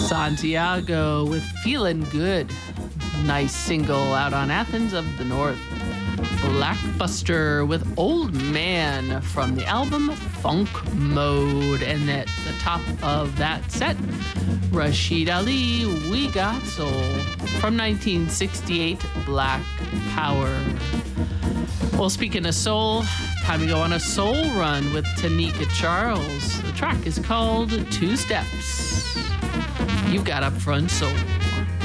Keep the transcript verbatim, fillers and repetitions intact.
Santiago with Feeling Good. Nice single out on Athens of the North. Blackbuster with Old Man from the album Funk Mode. And at the top of that set, Rashid Ali, We Got Soul from nineteen sixty-eight, Black Power. Well, speaking of soul, time to go on a soul run with Tanika Charles. The track is called Two Steps. You've got Upfront Soul.